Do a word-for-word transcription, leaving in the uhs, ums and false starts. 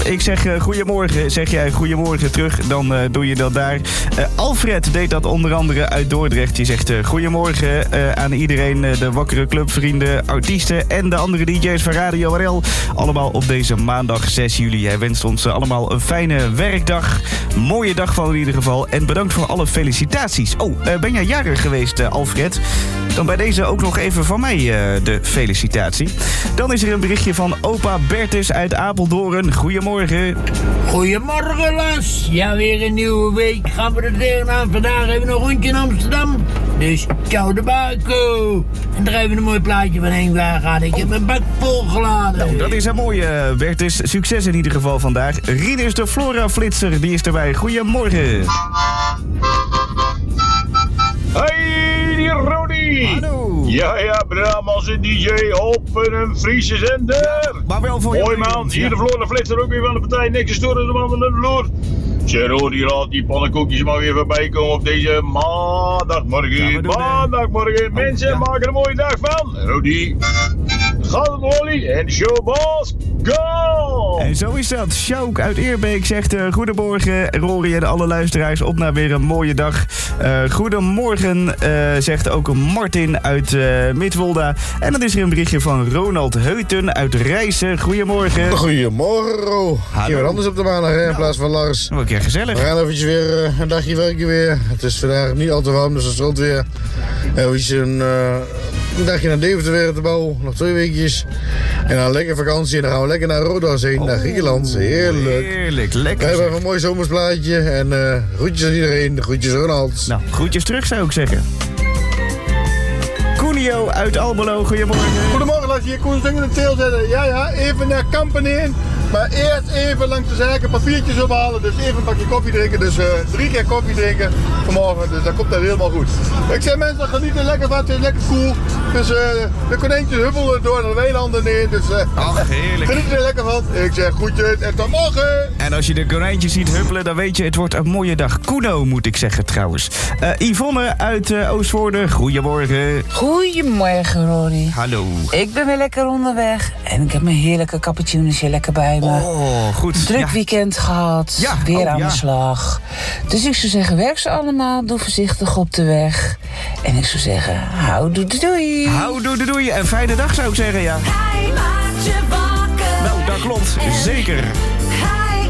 Ik zeg uh, goedemorgen. Zeg jij goedemorgen terug, dan uh, doe je dat daar. Uh, Alfred deed dat onder andere uit Dordrecht. Die zegt uh, goedemorgen uh, aan iedereen. Uh, de wakkere clubvrienden, artiesten en de andere D J's van Radio R L. Allemaal op deze maandag zes juli. Hij wenst ons uh, allemaal een fijne werkdag. Mooie dag van in ieder geval. En bedankt voor alle felicitaties. Oh, uh, ben jij jarig geweest, uh, Alfred? Dan bij deze ook nog even van mij uh, de felicitatie. Dan is er een berichtje van opa Bertus uit Apeldoorn. Goedemorgen. Goedemorgen, Las. Ja, weer een nieuwe week. Gaan we er tegenaan. Vandaag hebben we een rondje in Amsterdam. Dus ciao de Baco. En er even een mooi plaatje van heen gaan. Ik heb mijn bak volgeladen. Nou, dat is een mooie, Bertus. Succes in ieder geval vandaag. Rinus de Flora-flitser, die is erbij. Goedemorgen. Hey, die Rodi! Hallo! Ja, ja, Brahms en D J op een Friese zender! Ja, maar wel voor Hoi man, hier de Floor de Flitser ook weer van de partij. Niks storen de man aan de vloer. Zeg Rodi, laat die pannenkoekjes maar weer voorbij komen op deze maandagmorgen. Ja, maandagmorgen. Oh, mensen, ja. Maak er een mooie dag van. Rodi, gaat het Wally en de showboss, go! En zo is dat. Sjouk uit Eerbeek zegt uh, goedemorgen. Rory en alle luisteraars op naar weer een mooie dag. Uh, goedemorgen, uh, zegt ook Martin uit uh, Midwolda. En dan is er een berichtje van Ronald Heuten uit Rijssen. Goedemorgen. Goedemorgen. Hier weer anders op de maandag hè, in plaats van Lars. Wel een keer gezellig. We gaan eventjes weer uh, een dagje werken weer. Het is vandaag niet al te warm, dus het stroomt weer. Even een, uh, een dagje naar Deventer weer te bouwen. Nog twee weekjes. En dan lekker vakantie. En dan gaan we lekker naar Rodos heen, oh, naar Griekenland. Heerlijk. Heerlijk, lekker. We hebben een mooi zomersplaatje. En uh, groetjes aan iedereen. Groetjes Ronald. Nou, groetjes terug zou ik zeggen. Koenio uit Almelo, goedemorgen. Goedemorgen, laat je hier Koen Zingen in de teel zetten. Ja, ja, even naar Kampen in. Maar eerst even langs de zaken papiertjes ophalen. Dus even een bakje koffie drinken. Dus uh, drie keer koffie drinken vanmorgen. Dus dat komt dan helemaal goed. Ik zeg mensen, genieten lekker van. Het is lekker koel. Dus uh, de konijntjes huppelen door de weilanden in. Dus uh, ach, heerlijk. Geniet er lekker van. Ik zeg groetjes en tot morgen. En als je de konijntjes ziet huppelen, dan weet je, het wordt een mooie dag. Kuno, moet ik zeggen trouwens. Uh, Yvonne uit uh, Oostvoorde, goedemorgen. Goedemorgen, Rory. Hallo. Ik ben weer lekker onderweg. En ik heb mijn heerlijke cappuccino'sje lekker bij me. Oh, goed. Een druk ja. weekend gehad. Ja. Weer oh, aan ja. de slag. Dus ik zou zeggen, werk ze allemaal. Doe voorzichtig op de weg. En ik zou zeggen, hou doei doei. Hou doei doei. En fijne dag zou ik zeggen, ja. Hij maakt je wakker. Nou, dat klopt. Zeker.